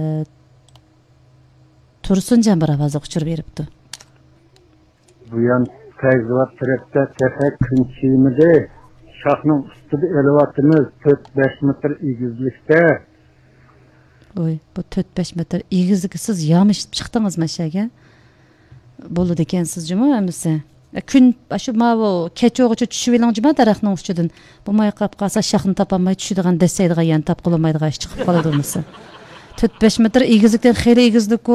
Tursuncan bir avazı uçur beripdi. Bu yan tezvat tarafta tefek kınçıyımıdı. Şahның üstüde elevatımız 4-5 metre igizlikte. Oy, bu 4-5 metr igizlik siz yamışıp çıktınızmı aşağıya? Bolu ekansiz juma emisi. Kun shu mavu kechogacha tushib elanjima daraxtning ustidan. Bo'lmay qolib qolsa shahni topolmay tushadigan desaydigan yan top qilmaydigan ish chiqib qoladi emisi. 4-5 metr egizlikdan xeyli egizlik-ku.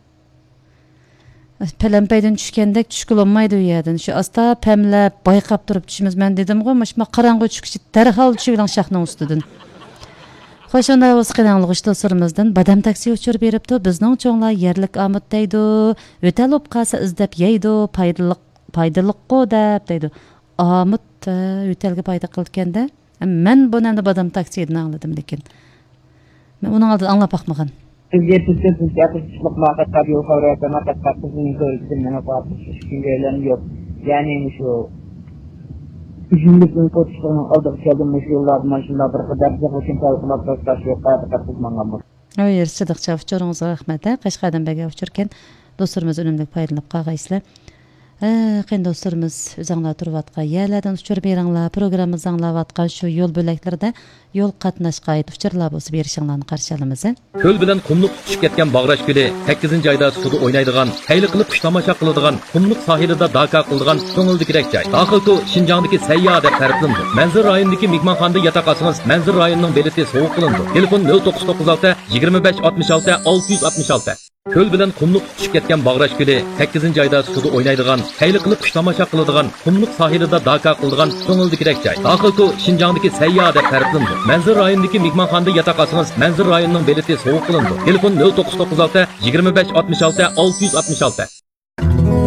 Palampaydan tushgandek tushkulolmaydi u yerdan. Shu asta pamlab bayqab turib tushimiz. Men dedim-ku, mana qarang'i tushkichi darhol tushib elan shahning ustidan. Xo'shanda o'z qiynalıq do'stlarimizdan badam taksi uchur beribdi. Bizning cho'nglar yerlik omad deydi. O'tal o'p qolsa izdab yeydi. Paydaliqqa deb deydi. Omad o'talga payda qilganda, men buni endi badam taksidan angladim lekin. Men uni oldin anglab baxmagan. Sizga tuzsiz yapışıklık maqsadlar yo'q, xabarlar maqsadlar sizning ko'rishingizdan farqli yo'q. Ya'ni shu Üçüncü koçlarının aldığı keldim meşhurlar maşınlar bir kadar bize için talqılab taştaş yok qattiq mangamız. Hayır, Sıdıqça uçurunuzga rahmat. Qashqadan baga uçurken dostlarımız önümlük paydalanıp qaqaysizlar. Qen dostlarımız özаңlar turib atqa yerlerden uçur beringlar, programmamizni anglab atqan shu yo'l bo'laklarida yo'l qatnashga oid uçurlar bo'lsa berishinglarni qarshi olamiz. Ko'l bilan qumliq tushib ketgan Bag'rash ko'li 8-oyda suvda o'ynaydigan, hayli qilib qush tomosha qiladigan, qumliq sohilida daka qiladigan ko'ngildikirek joy. Daxilku Şinjandagi sayya deb ta'riflandi. Manzil rayonidagi mehmonxonada yotoq olsangiz, Manzil rayonining beleti sovuq qilindi. Telefon 0996 25 66 666. Ko'l bilan qumliq tushib ketgan Bag'rash ko'li 8-oyda suvda o'ynaydigan, hayli qilib qush tomosha qiladigan, qumliq sohilida daka qiladigan ko'ngildikirek joy. Daxilku Şinjandagi sayya deb ta'riflandi. Manzil rayonidagi mehmonxonada yotoq olsangiz, Manzil rayonining beleti sovuq qilindi. Telefon 0996 25 66 666.